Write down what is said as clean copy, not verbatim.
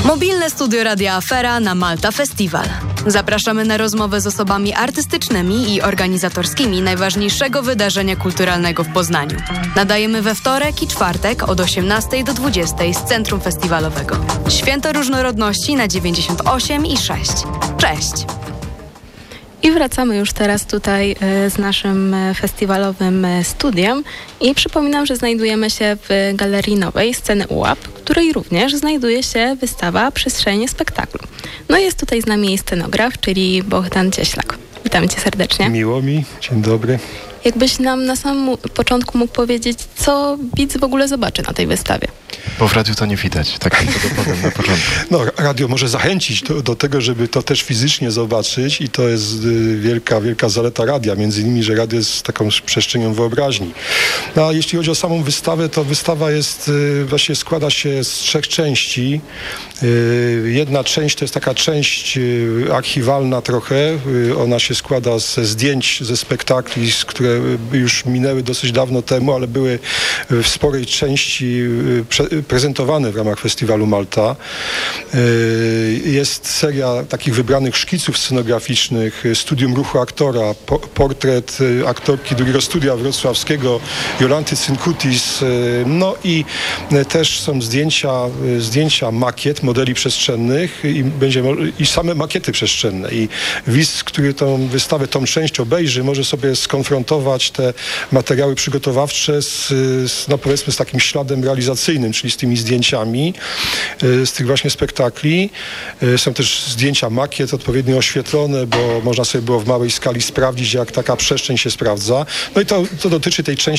Mobilne studio Radia Afera na Malta Festival. Zapraszamy na rozmowę z osobami artystycznymi i organizatorskimi najważniejszego wydarzenia kulturalnego w Poznaniu. Nadajemy we wtorek i czwartek od 18 do 20 z Centrum Festiwalowego. Święto Różnorodności na 98,6. Cześć! I wracamy już teraz tutaj z naszym festiwalowym studiem i przypominam, że znajdujemy się w Galerii Nowej Sceny UAP, w której również znajduje się wystawa Przestrzenie spektaklu. No i jest tutaj z nami jej scenograf, czyli Bohdan Cieślak. Witamy Cię serdecznie. Miło mi, dzień dobry. Jakbyś nam na samym początku mógł powiedzieć, co widz w ogóle zobaczy na tej wystawie? Bo w radiu to nie widać, tak tylko powiem na początku. No, radio może zachęcić do tego, żeby to też fizycznie zobaczyć i to jest wielka zaleta radia, między innymi, że radio jest taką przestrzenią wyobraźni. No, a jeśli chodzi o samą wystawę, to wystawa jest, właśnie składa się z 3 części. Jedna część to jest taka część archiwalna trochę, ona się składa ze zdjęć, ze spektakli, które już minęły dosyć dawno temu, ale były w sporej części prezentowane w ramach Festiwalu Malta. Jest seria takich wybranych szkiców scenograficznych, studium ruchu aktora, portret aktorki drugiego studia wrocławskiego Jolanty Cynkutis, no i też są zdjęcia makiet, modeli przestrzennych i same makiety przestrzenne. I widz, który tą wystawę, tą część obejrzy, może sobie skonfrontować te materiały przygotowawcze powiedzmy z takim śladem realizacyjnym, czyli z tymi zdjęciami z tych właśnie spektakli. Są też zdjęcia makiet odpowiednio oświetlone, bo można sobie było w małej skali sprawdzić, jak taka przestrzeń się sprawdza. No i to dotyczy tej części